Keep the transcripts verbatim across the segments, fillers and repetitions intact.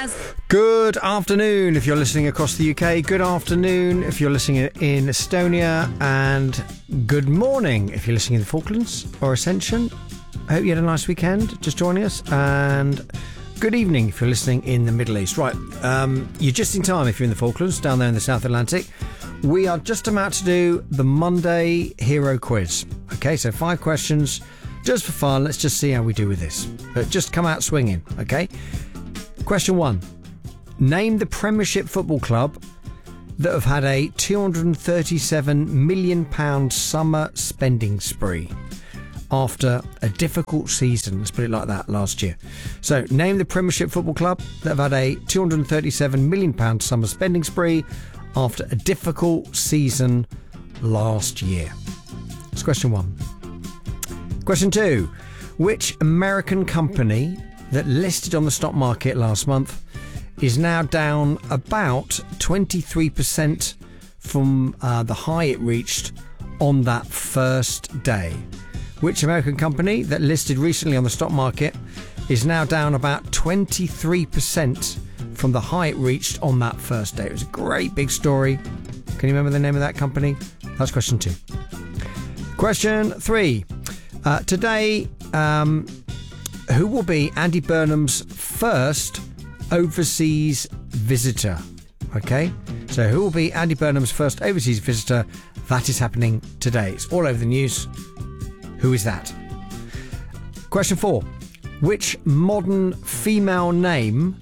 Gaz. Good afternoon if you're listening across the U K. Good afternoon if you're listening in Estonia. And good morning if you're listening in the Falklands or Ascension. I hope you had a nice weekend just joining us. And good evening if you're listening in the Middle East. Right, um, you're just in time if you're in the Falklands, down there in the South Atlantic. We are just about to do the Monday Hero Quiz. Okay, so five questions just for fun. Let's just see how we do with this. But just come out swinging, okay? Question one. Name the Premiership Football Club that have had a two hundred thirty-seven million pounds summer spending spree after a difficult season, let's put it like that, last year. So, name the Premiership Football Club that have had a two hundred thirty-seven million pounds summer spending spree after a difficult season last year. That's question one. Question two. Which American company that listed on the stock market last month is now down about twenty-three percent from uh, the high it reached on that first day? Which American company that listed recently on the stock market is now down about twenty-three percent from the high it reached on that first day? It was a great big story. Can you remember the name of that company? That's question two. Question three. Uh, today, um, who will be Andy Burnham's first overseas visitor? Okay, so who will be Andy Burnham's first overseas visitor? That is happening today. It's all over the news. Who is that? Question four. Which modern female name,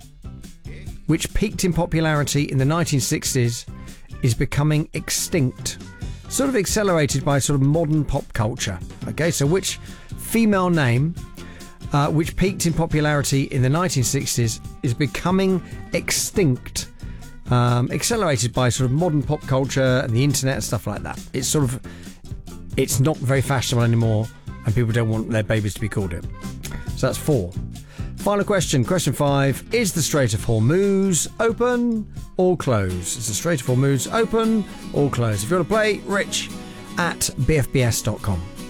which peaked in popularity in the nineteen sixties, is becoming extinct? Sort of accelerated by sort of modern pop culture. Okay, so which female name, uh, which peaked in popularity in the nineteen sixties, is becoming extinct, um, accelerated by sort of modern pop culture and the internet and stuff like that? It's sort of, it's not very fashionable anymore, and people don't want their babies to be called it. So that's four. Final question, question five. Is the Strait of Hormuz open or closed? Is the Strait of Hormuz open or closed? If you want to play, Rich at b f b s dot com.